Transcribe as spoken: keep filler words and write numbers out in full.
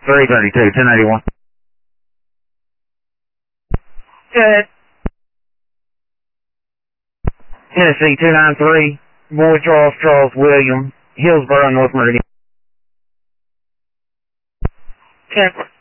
three thirty-two, ten eighty-one. Good. Tennessee two nine three, Boy Charles, Charles William, Hillsboro, North Meridian. Check.